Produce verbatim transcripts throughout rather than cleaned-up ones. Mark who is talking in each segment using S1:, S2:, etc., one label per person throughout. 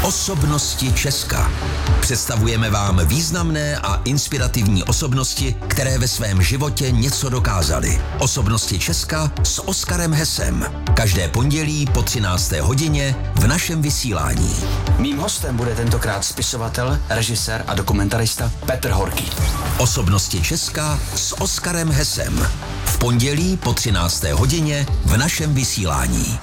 S1: Osobnosti Česka. Představujeme vám významné a inspirativní osobnosti, které ve svém životě něco dokázaly. Osobnosti Česka s Oskarem Hesem. Každé pondělí po třinácté hodině v našem vysílání.
S2: Mým hostem bude tentokrát spisovatel, režisér a dokumentarista Petr Horký.
S1: Osobnosti Česka s Oskarem Hesem. V pondělí po třinácté hodině v našem vysílání.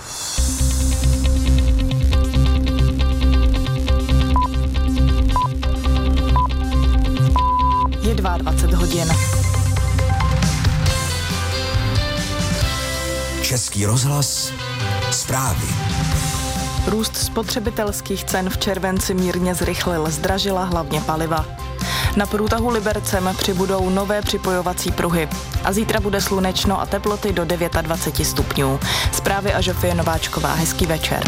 S3: Je dvacet dva hodin.
S1: Český rozhlas, zprávy.
S3: Růst spotřebitelských cen v červenci mírně zrychlil, zdražila hlavně paliva. Na průtahu Libercem přibudou nové připojovací pruhy. A zítra bude slunečno a teploty do dvacet devět stupňů. Zprávy a Žofie Nováčková. Hezký večer.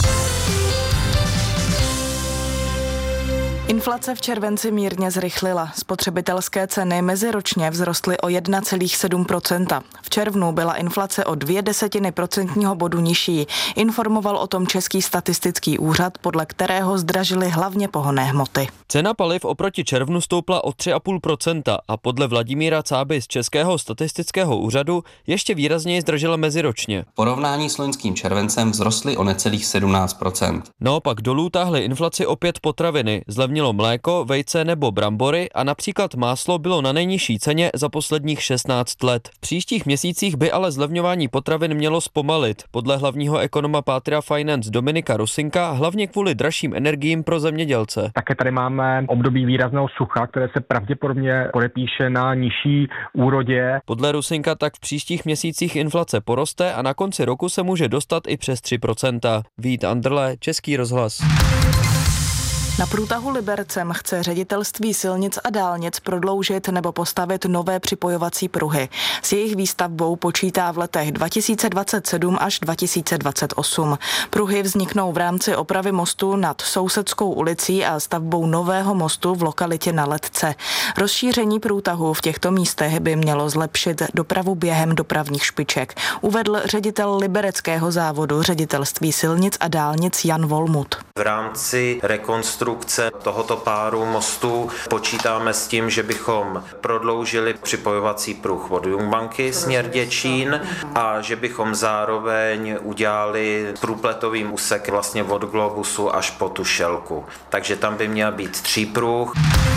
S3: Inflace v červenci mírně zrychlila. Spotřebitelské ceny meziročně vzrostly o jedna celá sedm procenta. V červnu byla inflace o dvě desetiny procentního bodu nižší. Informoval o tom Český statistický úřad, podle kterého zdražily hlavně pohonné hmoty.
S4: Cena paliv oproti červnu stoupla o tři celá pět procenta a podle Vladimíra Cáby z Českého statistického úřadu ještě výrazněji zdražila meziročně.
S5: V porovnání s loňským červencem vzrostly o necelých sedmnáct procent.
S4: Naopak dolů táhly inflaci opět potraviny, zlevnilo mléko, vejce nebo brambory a například máslo bylo na nejnižší ceně za posledních šestnáct let. V příštích měsících by ale zlevňování potravin mělo zpomalit. Podle hlavního ekonoma Patria Finance Dominika Rusinka hlavně kvůli dražším energiím pro zemědělce.
S6: Také tady máme období výrazného sucha, které se pravděpodobně podepíše na nižší úrodě.
S4: Podle Rusinka tak v příštích měsících inflace poroste a na konci roku se může dostat i přes tři procenta. Vít Andrle, Český rozhlas.
S3: Na průtahu Libercem chce Ředitelství silnic a dálnic prodloužit nebo postavit nové připojovací pruhy. S jejich výstavbou počítá v letech dva tisíce dvacet sedm až dva tisíce dvacet osm. Pruhy vzniknou v rámci opravy mostu nad Sousedskou ulicí a stavbou nového mostu v lokalitě Na Ledce. Rozšíření průtahu v těchto místech by mělo zlepšit dopravu během dopravních špiček, uvedl ředitel libereckého závodu Ředitelství silnic a dálnic Jan Volmut.
S7: V rámci rekonstrukce tohoto páru mostů počítáme s tím, že bychom prodloužili připojovací pruh od Jungbanky směr Děčín a že bychom zároveň udělali průpletový úsek vlastně od Globusu až po Tušelku. Takže tam by měl být třípruh.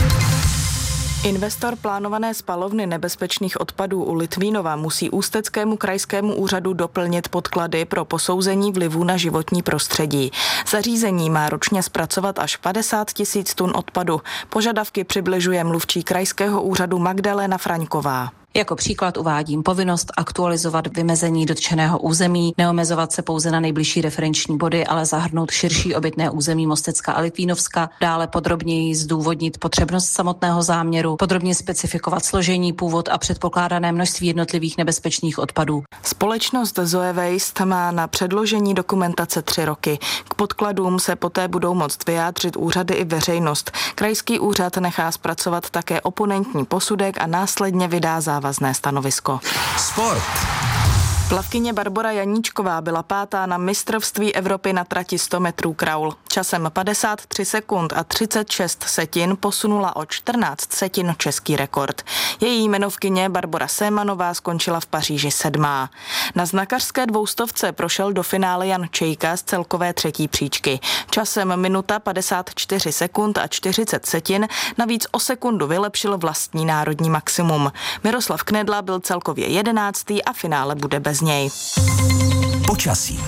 S3: Investor plánované spalovny nebezpečných odpadů u Litvínova musí Ústeckému krajskému úřadu doplnit podklady pro posouzení vlivu na životní prostředí. Zařízení má ročně zpracovat až padesát tisíc tun odpadu. Požadavky přibližuje mluvčí krajského úřadu Magdalena Fraňková.
S8: Jako příklad uvádím povinnost aktualizovat vymezení dotčeného území, neomezovat se pouze na nejbližší referenční body, ale zahrnout širší obytné území Mostecka a Litvínovska, dále podrobněji zdůvodnit potřebnost samotného záměru, podrobně specifikovat složení, původ a předpokládané množství jednotlivých nebezpečných odpadů.
S3: Společnost Zoe Waste má na předložení dokumentace tři roky. K podkladům se poté budou moct vyjádřit úřady i veřejnost. Krajský úřad nechá zpracovat také oponentní posudek a následně vydá závazné stanovisko.
S1: Sport.
S3: Plavkyně Barbora Janíčková byla pátá na mistrovství Evropy na trati sto metrů kraul. Časem padesát tři sekund a třicet šest setin posunula o čtrnáct setin český rekord. Její jmenovkyně Barbora Sémanová skončila v Paříži sedmá. Na znakařské dvoustovce prošel do finále Jan Čejka z celkové třetí příčky. Časem minuta padesát čtyři sekund a čtyřicet setin, navíc o sekundu vylepšil vlastní národní maximum. Miroslav Knedla byl celkově jedenáctý a finále bude bez něj.
S1: Počasí.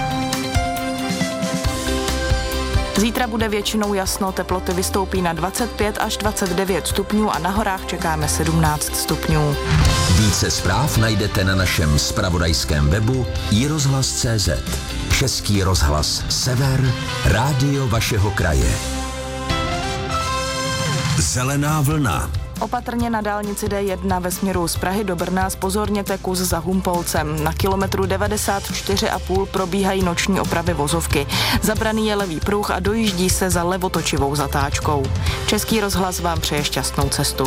S3: Zítra bude většinou jasno, teploty vystoupí na dvacet pět až dvacet devět stupňů a na horách čekáme sedmnáct stupňů.
S1: Více zpráv najdete na našem zpravodajském webu i rozhlas tečka cé zet. Český rozhlas Sever, rádio vašeho kraje. Zelená vlna.
S3: Opatrně na dálnici D jedna ve směru z Prahy do Brna zpozorněte kus za Humpolcem. Na kilometru devadesát čtyři a půl probíhají noční opravy vozovky. Zabraný je levý pruh a dojíždí se za levotočivou zatáčkou. Český rozhlas vám přeje šťastnou cestu.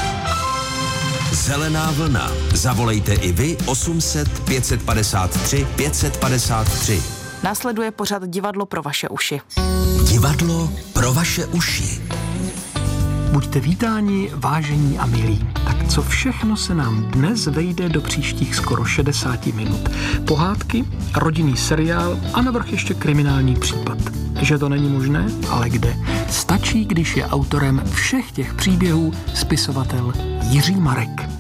S1: Zelená vlna. Zavolejte i vy osm set pět set padesát tři pět set padesát tři.
S3: Následuje pořad Divadlo pro vaše uši.
S1: Divadlo pro vaše uši.
S9: Buďte vítáni, vážení a milí. Tak co všechno se nám dnes vejde do příštích skoro šedesáti minut? Pohádky, rodinný seriál a navrch ještě kriminální případ. Že to není možné? Ale kde? Stačí, když je autorem všech těch příběhů spisovatel Jiří Marek.